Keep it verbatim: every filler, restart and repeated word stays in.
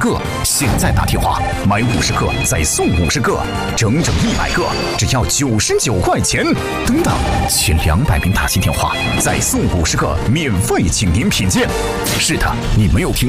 个，现在打电话买五十克再送五十个，整整一百个，只要九十九块钱。等等，前两百名打进电话再送五十个，免费请您品鉴。是的，你没有听